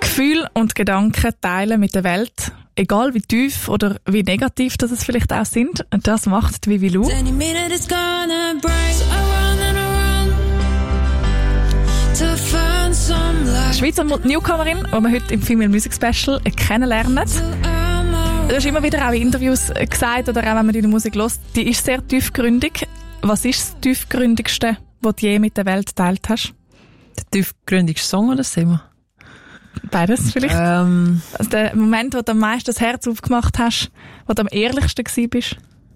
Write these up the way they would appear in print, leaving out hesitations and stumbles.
Gefühle und Gedanken teilen mit der Welt, egal wie tief oder wie negativ das es vielleicht auch sind. Und das macht die Vivi Lou. Schweizer Newcomerin, die wir heute im Female Music Special kennenlernen. Du hast immer wieder auch in Interviews gesagt, oder auch wenn man deine Musik hört, die ist sehr tiefgründig. Was ist das tiefgründigste, was du je mit der Welt geteilt hast? Der tiefgründigste Song oder das Thema? Beides vielleicht. Also der Moment, wo du am meisten das Herz aufgemacht hast, wo du am ehrlichsten gewesen bist?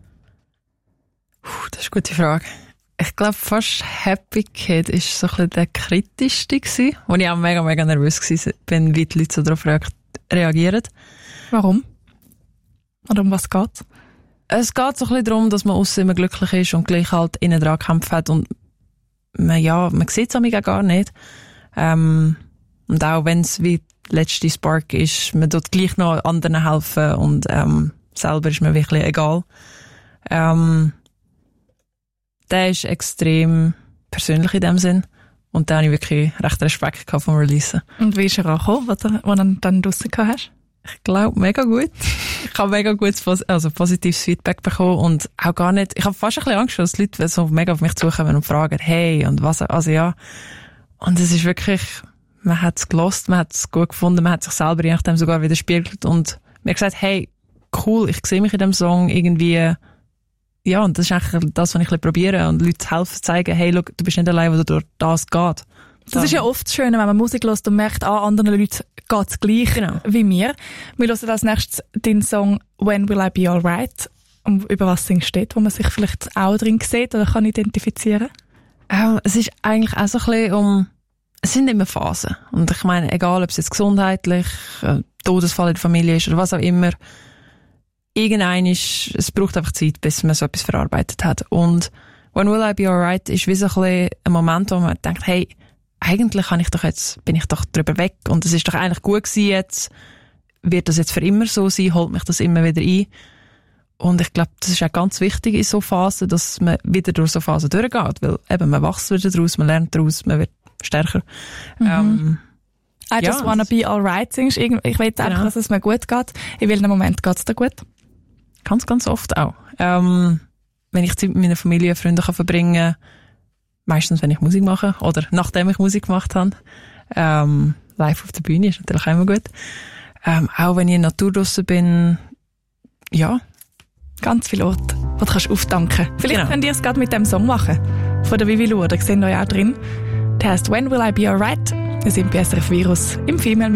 Das ist eine gute Frage. Ich glaube, fast Happy Kid ist so ein bisschen der kritischste gewesen, wo ich auch mega, mega nervös war, wenn wie die Leute so darauf reagieren. Warum? Oder um was geht's? Es geht so ein bisschen darum, dass man aussen immer glücklich ist und gleich halt innen dran gekämpft hat und man sieht es auch gar nicht. Und auch wenn es wie der letzte Spark ist, man tut gleich noch anderen helfen und selber ist mir wirklich egal. Der ist extrem persönlich in dem Sinn. Und da habe ich wirklich recht Respekt gehabt vom Releasen. Und wie ist er angekommen, was du dann draussen gehabt hast? Ich glaube, mega gut. Ich habe mega gutes, positives Feedback bekommen und auch gar nicht, ich habe fast ein bisschen Angst, dass die Leute so mega auf mich zukommen und fragen, hey, und was, also ja. Und es ist wirklich, man hat es gelost, man hat es gut gefunden, man hat sich selber je nachdem sogar widerspiegelt und mir gesagt, hey, cool, ich sehe mich in dem Song irgendwie, ja, und das ist eigentlich das, was ich ein bisschen probiere und Leute helfen, zeigen, hey, look, du bist nicht allein, wo du durch das geht. Das ist ja oft das Schöne, wenn man Musik hört und merkt, anderen Leuten geht's gleich wie mir. Wir hören als nächstes den Song «When Will I Be Alright?» über was es steht, wo man sich vielleicht auch drin sieht oder kann identifizieren. Es ist eigentlich auch so ein bisschen es sind immer Phasen. Und ich meine, egal ob es jetzt gesundheitlich, Todesfall in der Familie ist oder was auch immer, es braucht einfach Zeit, bis man so etwas verarbeitet hat. Und «When Will I Be Alright» ist wie so ein bisschen ein Moment, wo man denkt, hey, eigentlich bin ich doch drüber weg und es ist doch eigentlich gut gewesen jetzt. Wird das jetzt für immer so sein? Holt mich das immer wieder ein? Und ich glaube, das ist auch ganz wichtig in so Phasen, dass man wieder durch so Phasen durchgeht, weil eben man wächst wieder daraus, man lernt daraus, man wird stärker. I just wanna be alright singst. Ich will einfach, dass es mir gut geht. In welchem Moment geht's dir gut? Ganz, ganz oft auch. Wenn ich Zeit mit meiner Familie und Freunden verbringen kann, meistens, wenn ich Musik mache oder nachdem ich Musik gemacht habe. Live auf der Bühne ist natürlich auch immer gut. Auch wenn ich in der Natur draussen bin, ja. Ganz viele Orte, wo du kannst auftanken. Vielleicht könnt ihr es gerade mit dem Song machen. Von der Vivi Lou, da sehen wir ja auch drin. Der heisst «When Will I Be Alright?» Wir sind bei SRF Virus im Female